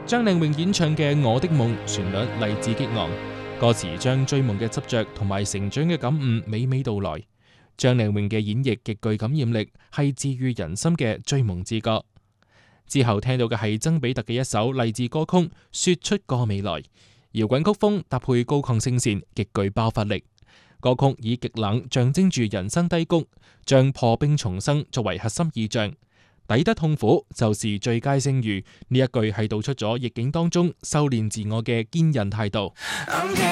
張靚穎演唱嘅《我的夢》旋律勵志激昂，歌詞將追夢嘅執着同埋成長嘅感悟娓娓道來。張靚穎嘅演繹極具感染力，係治愈人心嘅追夢之歌。之後聽到嘅係曾比特嘅一首勵志歌曲《說出個未來》，搖滾曲風搭配高亢聲線，極具爆發力。歌曲以極冷象徵住人生低谷，將破冰重生作為核心意象。抵得痛苦就是最佳聲譽，呢一句係道出咗逆境當中修煉自我嘅堅韌態度。